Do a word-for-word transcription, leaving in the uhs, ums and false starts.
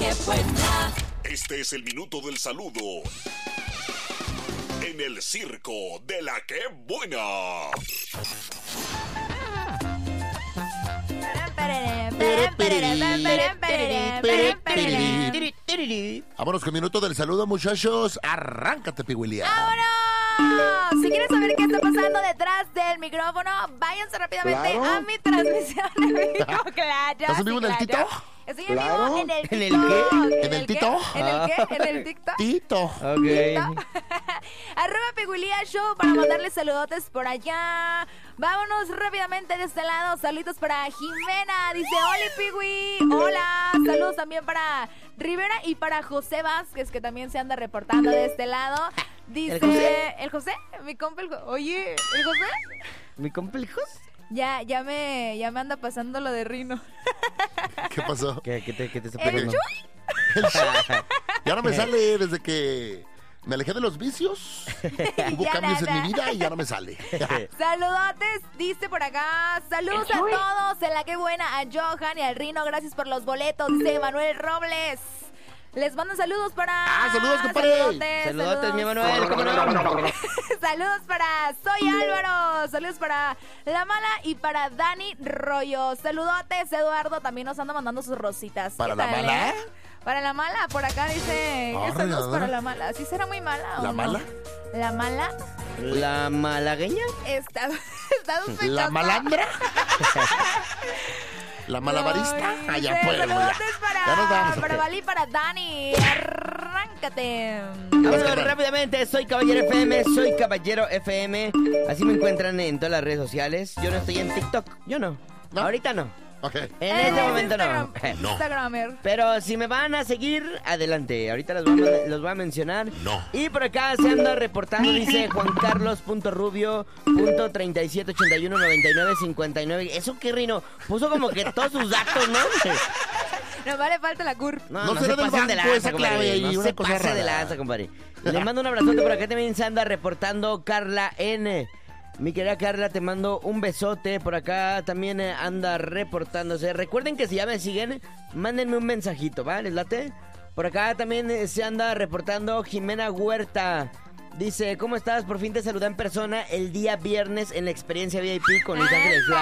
que buena. Este es el minuto del saludo en el circo de la que buena. Vámonos con minuto del saludo, muchachos. Arráncate, Pihuilia. ¡Vámonos! Si quieren saber qué está pasando detrás del micrófono, váyanse rápidamente ¿Claro? a mi transmisión en vivo. Claro, ¿Estás en vivo sí, en el claro. Tito? Estoy en ¿Claro? vivo en el ¿En el TikTok. qué? ¿En el Tito? ¿En el qué? ¿En el TikTok? Tito. Ok. Arroba Piguilía Show para mandarles saludotes por allá. Vámonos rápidamente de este lado. Saludos para Jimena. Dice, hola Pigui. Hola. Saludos también para Rivera y para José Vázquez, que también se anda reportando de este lado. Dice, ¿El José? ¿el José? Mi compa, el Jo- Oye, ¿el José? ¿Mi complejos? Ya, ya me, ya me anda pasando lo de Rino. ¿Qué pasó? ¿Qué, qué te, qué te está ¿El pasando? Chuy? Ya no me sale desde que me alejé de los vicios. Hubo Ya cambios nada. en mi vida y ya no me sale. Saludotes, dice por acá. Saludos a todos. En la que buena, a Johan y al Rino. Gracias por los boletos, dice Manuel Robles. Les mando saludos para... Ah, saludos, compadre. Saludotes, Saludotes, mi saludos. Manuel, ¿cómo no? Saludos para Soy Álvaro. Saludos para La Mala y para Dani Rollo. Saludotes, Eduardo. También nos anda mandando sus rositas. ¿Para ¿Qué La tal, Mala? eh? Para La Mala, por acá dice... Ah, Saludos ¿no? para La Mala. ¿Sí será muy mala o ¿La no? Mala? ¿La Mala? ¿La malagueña? Está, está sospechosa. ¿La malandra? ¿La malabarista? Ay, Ah, ya dice, pues, ya. saludotes Ya nos vamos, para, para ok. Vali y para Dani. Arráncate. Vámonos carnal. rápidamente, soy Caballero F M, soy Caballero F M. Así me encuentran en todas las redes sociales. Yo no estoy en TikTok, yo no. ¿No? Ahorita no. Ok. En Eres este momento no. Instagram- No. Instagramer. Pero si me van a seguir, adelante. Ahorita los voy a, man- los voy a mencionar. No. Y por acá se anda reportando, dice Juan Carlos punto rubio punto treinta y siete ochenta y uno noventa y nueve cincuenta y nueve. ¿Eso qué, Rino? Puso como que todos sus datos, ¿no? Nos vale falta la cur. No, No no, será se del pasen de banco lanza, esa compadre. clave ahí, No una se cosa pase de rara. lanza, compadre. Les mando un abrazote. Por acá también se anda reportando Carla N. Mi querida Carla, te mando un besote. Por acá también eh, anda reportándose. Recuerden que si ya me siguen, mándenme un mensajito, ¿va? ¿Les late? Por acá también eh, se anda reportando Jimena Huerta. Dice, ¿cómo estás? Por fin te saludé en persona el día viernes en la experiencia V I P con Luis Ángeles.